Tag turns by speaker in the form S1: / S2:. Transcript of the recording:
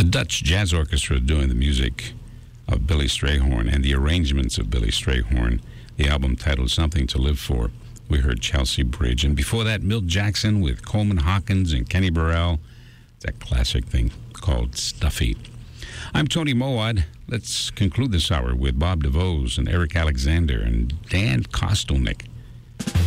S1: Dutch Jazz Orchestra doing the music of Billy Strayhorn and the arrangements of Billy Strayhorn. The album titled Something to Live For. We heard Chelsea Bridge. And before that, Milt Jackson with Coleman Hawkins and Kenny Burrell. That classic thing called Stuffy. I'm Tony Mowat. Let's conclude this hour with Bob DeVos and Eric Alexander and Dan Kostelnick.